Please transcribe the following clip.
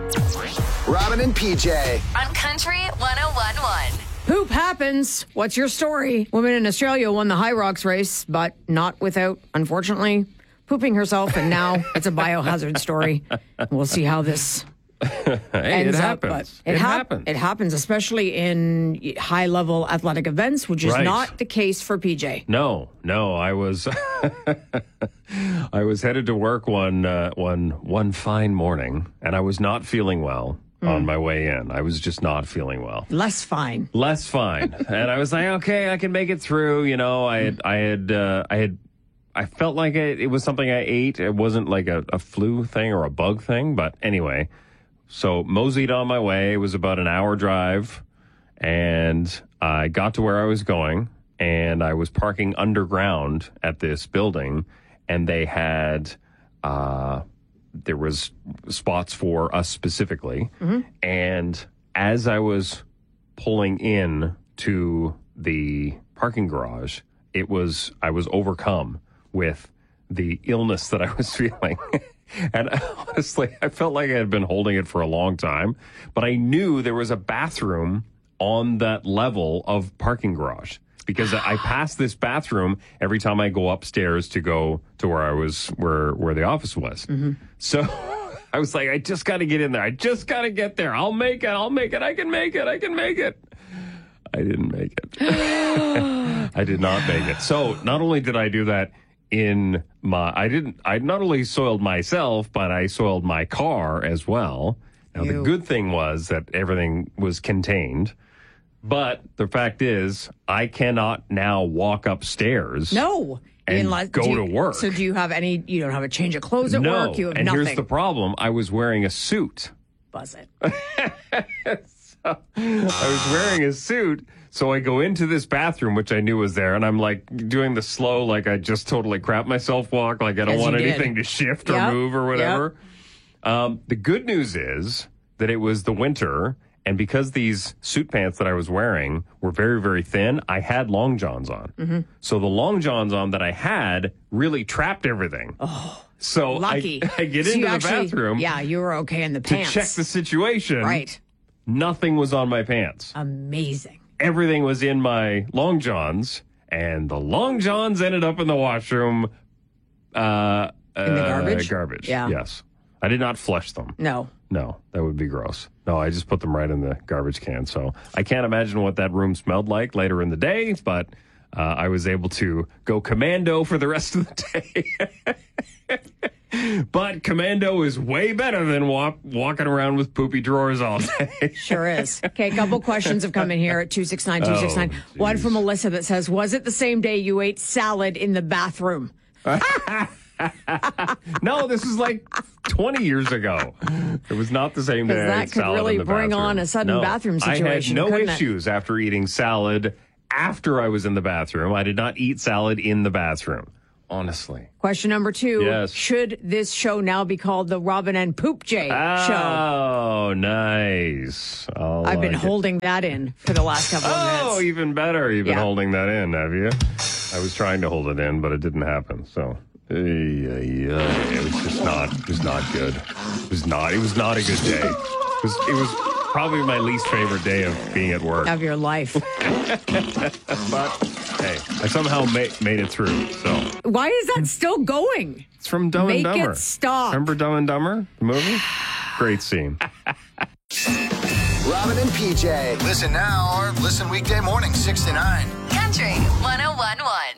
Robin and PJ on Country 101.1. Poop happens. What's your story? Woman in Australia won the High Rocks race, but not without, unfortunately, pooping herself, and now it's a biohazard story. We'll see how this ends it up. happens. But It happens. It happens, especially in high-level athletic events, which is Right. not the case for PJ. No, I was I was headed to work one fine morning, and I was not feeling well on my way in. I was just not feeling well. Less fine. Less fine. And I was like, okay, I can make it through. You know, I felt like it was something I ate. It wasn't like a flu thing or a bug thing. But anyway, so moseyed on my way. It was about an hour drive. And I got to where I was going. And I was parking underground at this building. And they had... there was spots for us specifically. And as I was pulling in to the parking garage, I was overcome with the illness that I was feeling. And honestly, I felt like I had been holding it for a long time, but I knew there was a bathroom on that level of parking garage. Because I pass this bathroom every time I go upstairs to go to where I was, where the office was. So I was like, I just got to get in there. I just got to get there. I'll make it. I can make it. I didn't make it. I did not make it. So not only did I do that I not only soiled myself, but I soiled my car as well. Now, the good thing was that everything was contained. But the fact is, I cannot now walk upstairs. No. And go to work. So do you have you don't have a change of clothes at work? You have and nothing. Here's the problem. I was wearing a suit. Buzz it. I was wearing a suit. So I go into this bathroom, which I knew was there, and I'm like doing the slow, like I just totally crap myself walk, like I don't want anything to shift or move or whatever. The good news is that it was the winter. And because these suit pants that I was wearing were very, very thin, I had long johns on. So the long johns on that I had really trapped everything. Oh, so lucky. I get into the bathroom. Yeah, you were okay in the pants. To check the situation. Right. Nothing was on my pants. Amazing. Everything was in my long johns, and the long johns ended up in the washroom. In the garbage? Garbage, yeah. Yes. I did not flush them. No, that would be gross. No, I just put them right in the garbage can. So I can't imagine what that room smelled like later in the day, but I was able to go commando for the rest of the day. But commando is way better than walking around with poopy drawers all day. Sure is. Okay, a couple questions have come in here at 269-269. One from Melissa that says, was it the same day you ate salad in the bathroom? No, this was like 20 years ago. It was not the same day. That could really bring on a sudden bathroom situation. I had no issues after eating salad after I was in the bathroom. I did not eat salad in the bathroom, honestly. Question number 2. Yes. Should this show now be called the Robin and Poop J show? Oh, nice. I've been holding that in for the last couple of minutes. Oh, even better. You've been holding that in, have you? I was trying to hold it in, but it didn't happen, so... It was just not good. It was not a good day. It was probably my least favorite day of being at work. Of your life. But, hey, I somehow made it through, so. Why is that still going? It's from Dumb and Dumber. Make it stop. Remember Dumb and Dumber, the movie? Great scene. Robin and PJ. Listen now or listen weekday morning 6 to 9. Country 101.1.